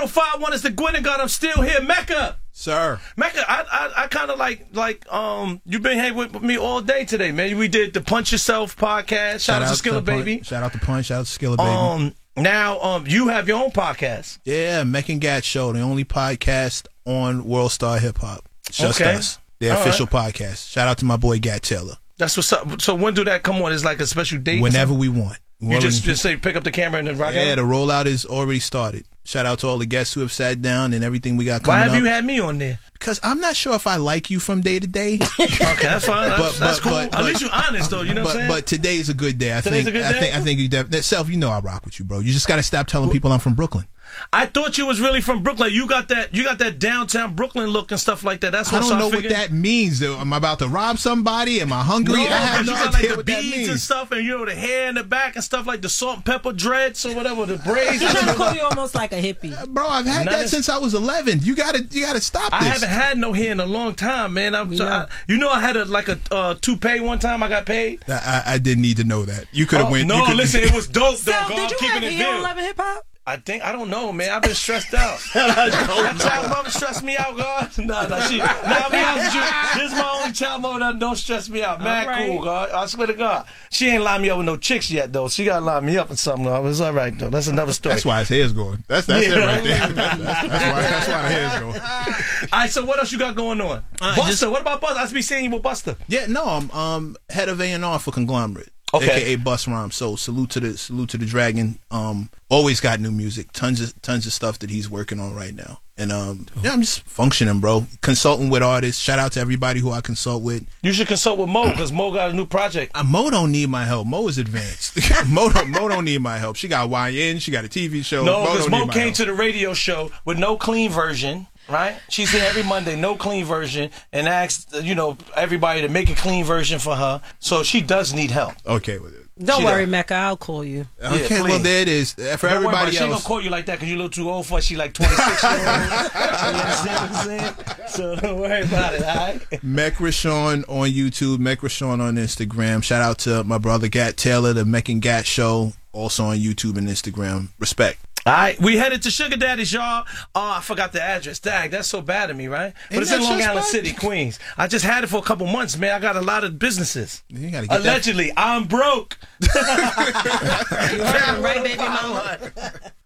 1051 is the Gwynnegard. I'm still here. Mecca. Sir. Mecca, I kind of like you've been here with me all day today, man. We did the Punch Yourself podcast. Shout out to Skilla Baby. Shout out to Punch. Shout out to Skilla Baby. Now, you have your own podcast. Yeah, Mec and Gat Show, the only podcast on World Star Hip Hop. Just us. The official podcast. Shout out to my boy Gat Taylor. That's what's up. So when do that come on? Is like a special date? Whenever we want. You just say pick up the camera and then rock out? Yeah, the rollout is already started. Shout out to all the guests who have sat down and everything we got coming up. Why have you had me on there? Because I'm not sure if I like you from day to day. Okay, that's fine. That's cool. At least you're honest, though. You know what I'm saying? But today's a good day. Today's a good day? I think you definitely. Self, you know I rock with you, bro. You just got to stop telling people I'm from Brooklyn. I thought you was really from Brooklyn. You got that downtown Brooklyn look and stuff like that. That's what I don't know what that means. Am I about to rob somebody? Am I hungry? No, I have no you got idea like what the that beads means. and stuff, and you know the hair in the back and stuff like the salt and pepper dreads or whatever, the braids. He's trying to call you almost like a hippie. Bro, I've had that since I was 11. You gotta stop this. I haven't had no hair in a long time, man. I had a toupee one time. I got paid. I didn't need to know that. You could have went. No, listen, it was dope. So, did you have hair on 11 Hip Hop? I don't know, man. I've been stressed out. That child mama stressed me out, God. Nah, I'll be honest with you. This is my only child mama that don't stress me out. Mad cool, God. I swear to God. She ain't lined me up with no chicks yet, though. She got to line me up with something, though. It's all right, though. That's another story. That's why his hair's going. That's it right there. That's why the hair's going. All right, so what else you got going on? Buster, what about Buster? I should be seeing you with Buster. Yeah, no, I'm head of A&R for Conglomerate. Okay. AKA Bus Rhymes. So salute to the Dragon. Always got new music. Tons of stuff that he's working on right now. And yeah, I'm just functioning, bro. Consulting with artists. Shout out to everybody who I consult with. You should consult with Mo because Mo got a new project. Mo don't need my help. Mo is advanced. Mo don't need my help. She got YN. She got a TV show. No, because Mo came to the radio show with no clean version. Right? She's here every Monday, no clean version, and asked, everybody to make a clean version for her. So she does need help. Okay. Don't worry, Mecca. I'll call you. Okay, well, there it is. For everybody else. She ain't going to call you like that because you're a little too old for it. She like 26 years old. You understand what I'm saying? So don't worry about it, all right? Mec Rashawn on YouTube, Mec Rashawn on Instagram. Shout out to my brother Gat Taylor, the Mec and Gat Show, also on YouTube and Instagram. Respect. All right, we headed to Sugar Daddy's, y'all. Oh, I forgot the address. Dang, that's so bad of me, right? But it's in Long Island City, Queens. I just had it for a couple months, man. I got a lot of businesses. Allegedly, I'm broke. You heard him, right, baby mama?